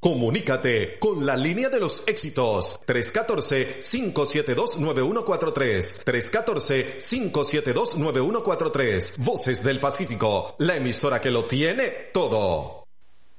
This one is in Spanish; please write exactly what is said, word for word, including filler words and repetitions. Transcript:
Comunícate con la línea de los éxitos tres uno cuatro, cinco siete dos, nueve uno cuatro tres, tres uno cuatro, cinco siete dos, nueve uno cuatro tres. Voces del Pacífico, la emisora que lo tiene todo.